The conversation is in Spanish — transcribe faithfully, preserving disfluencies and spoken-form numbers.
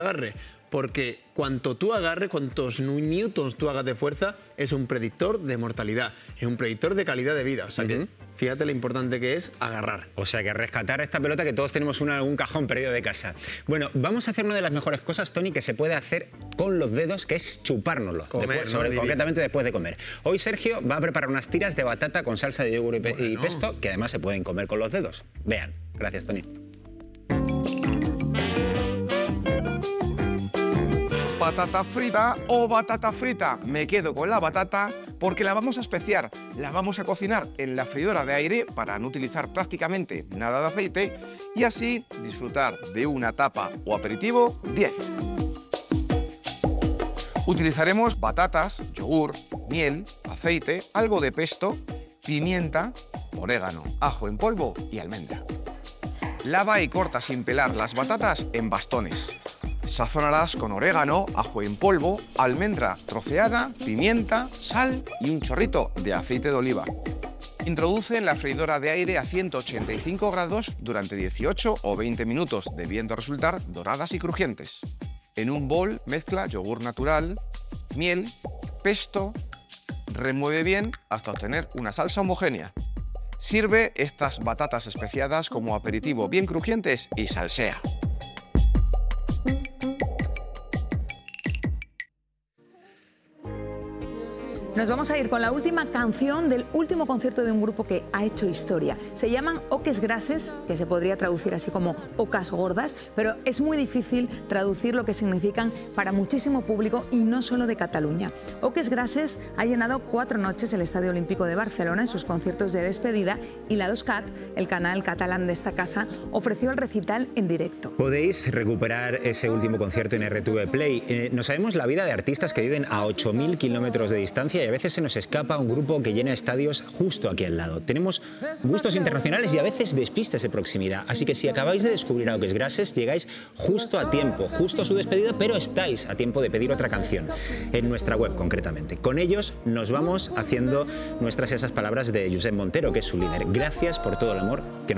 agarre, porque cuanto tú agarres, cuantos newtons tú hagas de fuerza, es un predictor de mortalidad, es un predictor de calidad de vida. O sea uh-huh. que fíjate lo importante que es agarrar. O sea que rescatar esta pelota que todos tenemos una en algún cajón perdido de casa. Bueno, vamos a hacer una de las mejores cosas, Tony, que se puede hacer con los dedos, que es chupárnoslo, comer, después, sobre, no concretamente después de comer. Hoy Sergio va a preparar unas tiras de batata con salsa de yogur y, pe bueno. y pesto, que además se pueden comer con los dedos. Vean. Gracias, Tony. Batata frita o batata frita. Me quedo con la batata porque la vamos a especiar. La vamos a cocinar en la freidora de aire para no utilizar prácticamente nada de aceite y así disfrutar de una tapa o aperitivo diez. Utilizaremos batatas, yogur, miel, aceite, algo de pesto, pimienta, orégano, ajo en polvo y almendra. Lava y corta sin pelar las batatas en bastones. Sazónalas con orégano, ajo en polvo, almendra troceada, pimienta, sal y un chorrito de aceite de oliva. Introduce en la freidora de aire a ciento ochenta y cinco grados durante dieciocho o veinte minutos, debiendo resultar doradas y crujientes. En un bol mezcla yogur natural, miel, pesto, remueve bien hasta obtener una salsa homogénea. Sirve estas batatas especiadas como aperitivo bien crujientes y salsea. Nos vamos a ir con la última canción del último concierto de un grupo que ha hecho historia. Se llaman Oques Grasses, que se podría traducir así como ocas gordas, pero es muy difícil traducir lo que significan para muchísimo público y no solo de Cataluña. Oques Grasses ha llenado cuatro noches el Estadio Olímpico de Barcelona en sus conciertos de despedida y la dos cat, el canal catalán de esta casa, ofreció el recital en directo. Podéis recuperar ese último concierto en R T V Play. Eh, no sabemos la vida de artistas que viven a ocho mil kilómetros de distancia y a veces se nos escapa un grupo que llena estadios justo aquí al lado. Tenemos gustos internacionales y a veces despistes de proximidad, así que si acabáis de descubrir a Oques Grasses, llegáis justo a tiempo, justo a su despedida, pero estáis a tiempo de pedir otra canción, en nuestra web concretamente. Con ellos nos vamos haciendo nuestras esas palabras de Josep Montero, que es su líder. Gracias por todo el amor que nos